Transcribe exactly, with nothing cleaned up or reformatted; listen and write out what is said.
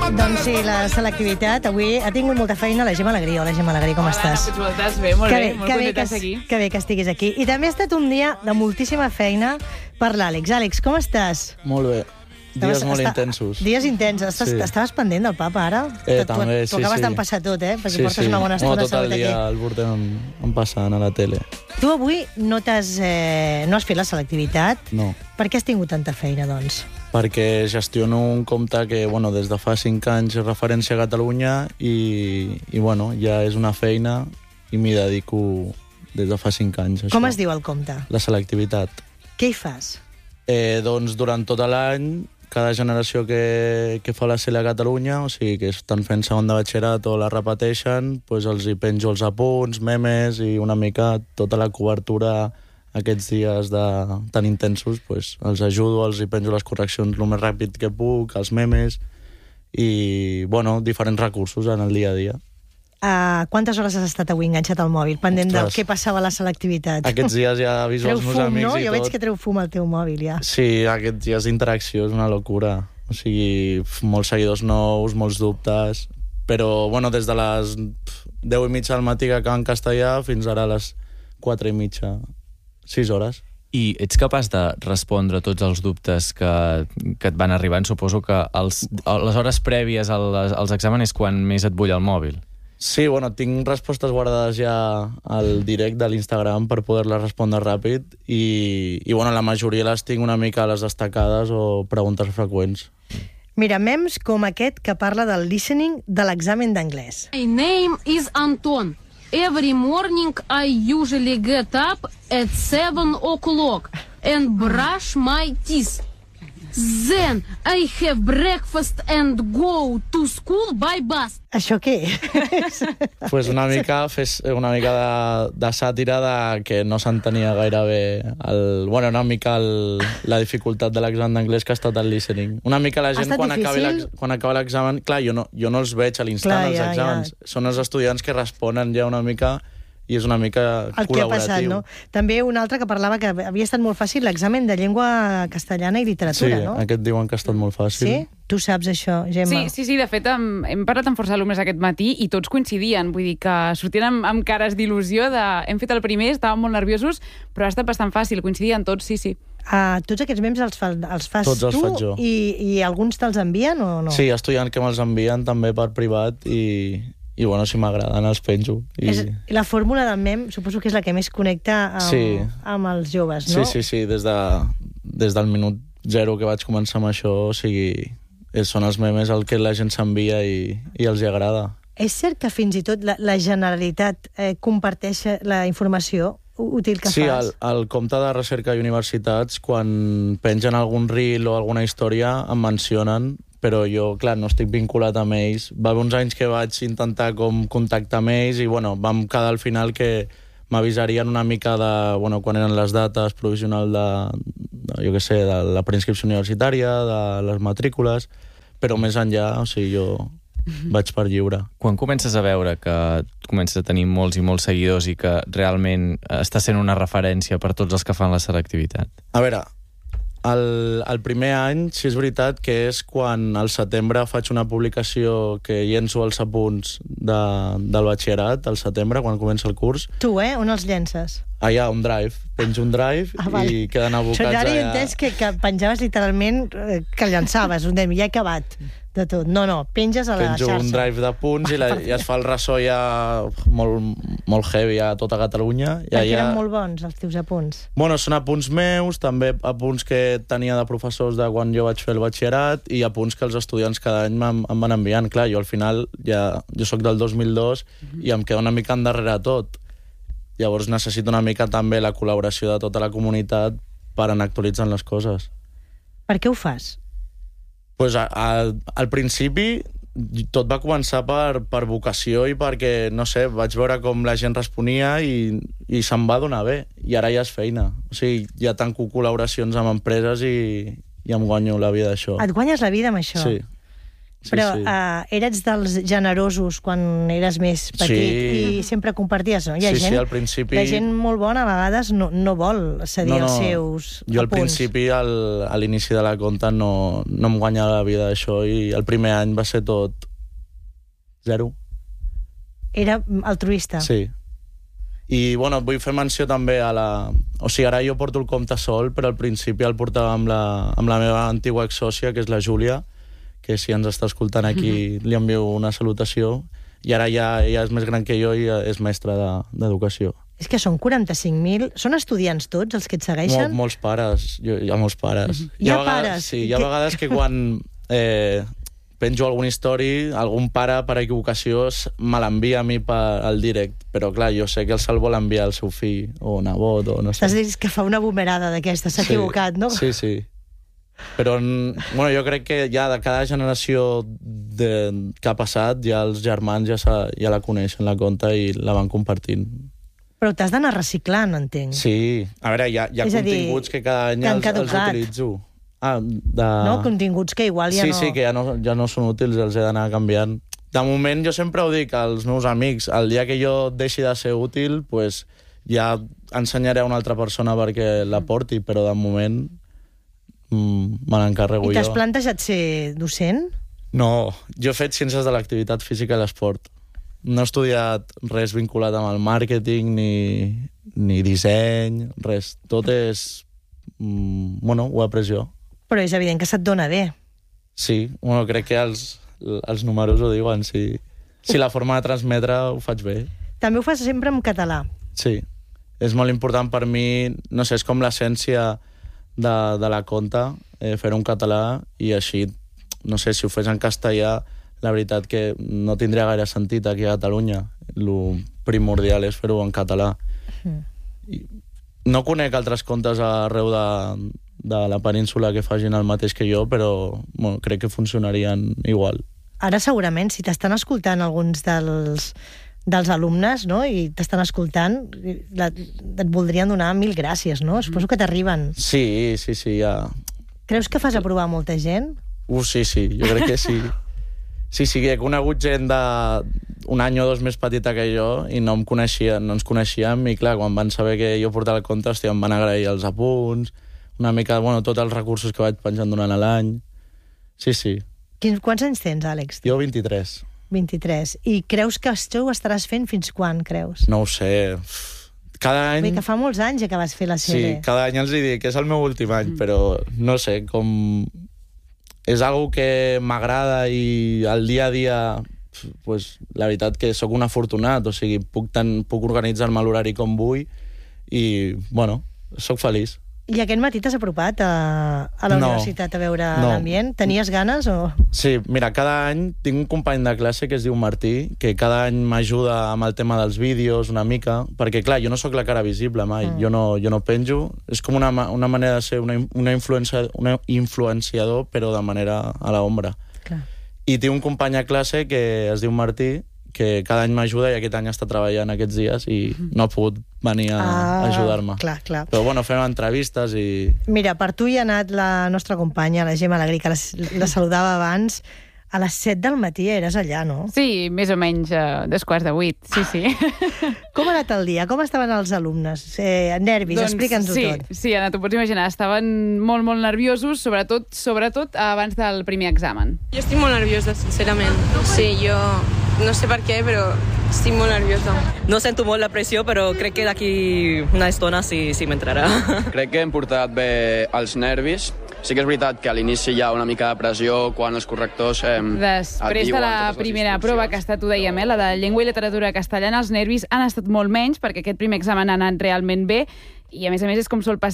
Doncs sí, la selectivitat. Avui ha tingut molta feina la Gemma Alegrí. Hola, Gemma Alegrí, com Hola, estàs? Hola, estàs bé, molt que bé, bé, molt que bé contenta que, d'estar aquí. Que bé que estiguis aquí. I també ha estat un dia de moltíssima feina per l'Àlex. Àlex, com estàs? Molt bé. Dies Estaves- molt esta- intensos. Dies intensos. Estàs, Sí. Estaves pendent del papa, ara? Eh, Tu- també, tu sí, acabes sí. d'empassar tot, eh? Perquè Sí, portes sí. una bona estona Bueno, tot el assegut dia aquí. el portem empassant a la tele. Tu avui no t'has... Eh, no has fet la selectivitat. No, Per què has tingut tanta feina, doncs? perquè gestiono un compte que bueno, des de fa cinc anys és referència a Catalunya i, i bueno, ja és una feina i m'hi dedico des de fa cinc anys. Això. Com es diu el compte? La selectivitat. Què hi fas? Eh, doncs durant tot l'any, cada generació que, que fa la sele a Catalunya, o sigui, que estan fent segon de batxillerat o la repeteixen, doncs els hi penjo els apunts, memes i una mica tota la cobertura aquests dies de, tan intensos, doncs els ajudo, els hi penjo les correccions el més ràpid que puc, els memes i, bueno, diferents recursos en el dia a dia. Uh, quantes hores has estat avui enganxat al mòbil, pendent del Ostres. què passava a la selectivitat? Aquests dies ja aviso Treu els meus fum, amics no? i Jo tot. veig que treu fum al teu mòbil, ja. Sí, aquests dies d'interacció és una locura. O sigui, f- molts seguidors nous, molts dubtes... Però, bueno, des de les deu i mitja del matí que acaba en castellà fins ara a les quatre i mitja, sis hores. I ets capaç de respondre tots els dubtes que, que et van arribant? Suposo que els, les hores prèvies als, als exàmens és quan més et bull el mòbil. Sí, bueno, tinc respostes guardades ja al direct de l'Instagram per poder-les respondre ràpid i, i, bueno, la majoria les tinc una mica a les destacades o preguntes freqüents. Mira, mems com aquest que parla del listening de l'examen d'anglès. My name is Anton. Every morning I usually get up at seven o'clock and brush my teeth. Then I have breakfast and go to school by bus. Això què és? Pues una mica, fes una mica de, de sàtira de que no s'entenia gaire bé el, bueno, una mica el, la dificultat de l'examen d'anglès que ha estat el listening. Una mica la Ha gent estat quan acabi difícil? l'ex- quan acaba l'examen, clar, jo no, jo no els veig a l'instant Clar, els ja, exàmens. ja. Són els estudiants que responen ja una mica i és una mica El que ha col·laboratiu. passat, no? També un altre que parlava que havia estat molt fàcil l'examen de llengua castellana i Sí, literatura, no? aquest diuen que ha estat molt fàcil. Sí? Tu saps això, Gemma? Sí, sí, sí, de fet hem, hem parlat amb força alumnes aquest matí i tots coincidien, vull dir que sortien amb, amb cares d'il·lusió de hem fet el primer, estàvem molt nerviosos, però ha estat bastant fàcil, coincidien tots, sí, sí. Uh, tots aquests memes els, fa, els fas Tots els tu faig jo. i, i alguns te'ls envien o no? Sí, estudiants que me'ls envien també per privat i, i bueno, si m'agraden els penjo. I... És, la fórmula del mem suposo que és la que més connecta amb, Sí. amb els joves, no? Sí, sí, sí, des, de, des del minut zero que vaig començar amb això, o sigui, és, són els memes el que la gent s'envia i, i els hi agrada. És cert que fins i tot la, la Generalitat eh, comparteix la informació útil que Sí, fas? el, el compte de recerca i universitats, quan pengen algun reel o alguna història, em mencionen, però jo, clar, no estic vinculat amb ells. Va haver uns anys que vaig intentar com contactar amb ells i, bueno, vam quedar al final que m'avisarien una mica de, bueno, quan eren les dates provisional de, de jo què sé, de la preinscripció universitària, de les matrícules, però més enllà, o sigui, jo vaig per lliure. Quan comences a veure que comences a tenir molts i molts seguidors i que realment està sent una referència per tots els que fan la selectivitat? A veure, el, el primer any, sí és veritat que és quan al setembre faig una publicació que llenço els apunts de, del batxillerat, al setembre, quan comença el curs. Tu, eh? On els llences? Allà, un drive. Penjo un drive Ah, vale. i queden abocats Això ara he allà. entès que, que penjaves literalment, eh, que llançaves, un dem, ja he acabat de tot. No, no, penges a la Penjo xarxa. un drive de punts i, la, i es fa el ressò ja molt, molt heavy a tota Catalunya. I Perquè allà... eren molt bons, els teus apunts. Bueno, són apunts meus, també apunts que tenia de professors de quan jo vaig fer el batxillerat i apunts que els estudiants cada any em, em van enviant. Clar, jo al final, ja, jo sóc del dos mil dos uh-huh. i em queda una mica endarrere tot. Llavors necessito una mica també la col·laboració de tota la comunitat per anar actualitzant les coses. Per què ho fas? Pues a, a, al principi tot va començar per, per vocació i perquè, no sé, vaig veure com la gent responia i, i se'm va donar bé. I ara ja és feina. O sigui, ja tanco col·laboracions amb empreses i, i em guanyo la vida d'això. Et guanyes la vida amb això? Sí. Sí, Però sí. uh, eres dels generosos quan eres més petit Sí. i sempre comparties, no? Hi ha Sí, sí, gent, al principi- La gent molt bona a vegades no, no vol cedir No, no. els seus Jo al apunts. principi, al, a l'inici de la conta, no, no em guanyava la vida d'això i el primer any va ser tot zero. Era altruista. Sí. I, bueno, vull fer menció també a la... O sigui, ara jo porto el compte sol, però al principi el portava amb la, amb la meva antigua exsòcia, que és la Júlia, que si ens està escoltant aquí li envio una salutació, i ara ja, ja és més gran que jo i és mestra d'educació. De, és que són quaranta-cinc mil... Són estudiants tots, els que et segueixen? Mol, molts pares, jo, hi ha molts pares. Mm-hmm. Hi ha vegades, pares? Sí, hi ha Que- vegades que quan eh, penjo algun story, algun pare, per equivocació, s- me l'envia a mi per, al direct, però clar, jo sé que el se'l vol enviar al seu fill, o nebot, o no sé. Estàs dient que fa una bumerada d'aquesta, s'ha Sí, equivocat, no? Sí, sí. Però n- bueno, jo crec que ja de cada generació de, que ha passat, ja els germans ja, s'ha- ja la coneixen, la conta, i la van compartint. Però t'has d'anar reciclant, entenc. Sí, a veure, hi ha, hi ha És a dir, continguts que cada any que han els, els caducat. utilitzo. Ah, de... No? Continguts que igual ja sí, no... sí, que ja no, ja no són útils, els he d'anar canviant. De moment, jo sempre ho dic als meus amics, el dia que jo deixi de ser útil, pues, ja ensenyaré a una altra persona perquè la porti, però de moment mm, me n'encarrego jo. I t'has plantejat ser docent? No, jo he fet ciències de l'activitat física i l'esport. No he estudiat res vinculat amb el màrqueting, ni, ni disseny, res. Tot és... Mm, bueno, ho he après jo. Però és evident que se't dona bé. Sí, bueno, crec que els, els números ho diuen, sí. Si la forma de transmetre ho faig bé. També ho fas sempre en català. Sí, és molt important per mi, no sé, és com l'essència de, de la conta, eh, fer-ho en català, i així, no sé, si ho fes en castellà, la veritat que no tindria gaire sentit aquí a Catalunya. Lo primordial és fer-ho en català. Mm. I no conec altres contes arreu de, de la península que facin el mateix que jo, però bueno, crec que funcionarien igual. Ara segurament, si t'estan escoltant alguns dels, dels alumnes, no?, i t'estan escoltant, la, et voldrien donar mil gràcies, no? Suposo que t'arriben. Sí, sí, sí, ja... Creus que fas aprovar molta gent? Uh, sí, sí, jo crec que sí. Sí, sí, he conegut gent d'un any o dos més petita que jo i no em coneixia, no ens coneixíem, i clar, quan van saber que jo portava el compte, hòstia, em van agrair els apunts, una mica, bueno, tots els recursos que vaig penjant durant l'any. Sí, sí. Quins, quants anys tens, Àlex? Jo vint-i-tres. vint-i-tres. I creus que això ho estaràs fent fins quan, creus? No ho sé. Cada any... Vull dir que fa molts anys que vas fer la Sí, sèrie. cada any els hi dic que és el meu últim any, però no sé, com... És algo que m'agrada i al dia a dia, pues, la veritat que sóc un afortunat, o sigui, puc, tan, puc organitzar-me l'horari com vull i, bueno, sóc feliç. I aquest matí t'has apropat a, a la No. universitat a veure No. l'ambient? Tenies ganes o...? Sí, mira, cada any tinc un company de classe que es diu Martí, que cada any m'ajuda amb el tema dels vídeos una mica, perquè, clar, jo no sóc la cara visible mai, mm. jo, no, jo no penjo, és com una, ma- una manera de ser una, una, influencia, una influenciador, però de manera a l'ombra. Clar. I tinc un company a classe que es diu Martí, que cada any m'ajuda i aquest any està treballant aquests dies i no ha pogut venir a Ah, ajudar-me. clar, clar. Però bueno, fem entrevistes i... Mira, per tu hi ha anat la nostra companya, la Gemma Alegrí, que la, la saludava abans. A les set del matí eres allà, no? Sí, més o menys uh, dos quarts de vuit, sí, sí. Com ha anat el dia? Com estaven els alumnes? Eh, nervis, doncs, explica'ns-ho sí, tot. Sí, Anna, t'ho pots imaginar. Estaven molt, molt nerviosos, sobretot, sobretot abans del primer examen. Jo estic molt nerviosa, sincerament. Sí, jo no sé per què, però estic molt nerviosa. No sento molt la pressió, però crec que d'aquí una estona sí, sí m'entrarà. Crec que hem portat bé els nervis. Sí que és veritat que a l'inici hi ha una mica de pressió quan els correctors... Eh, Després de la primera prova, que ha estat, ho dèiem, eh, la de llengua i literatura castellana, els nervis han estat molt menys, perquè aquest primer examen ha anat realment bé, i a més a més és com sol passar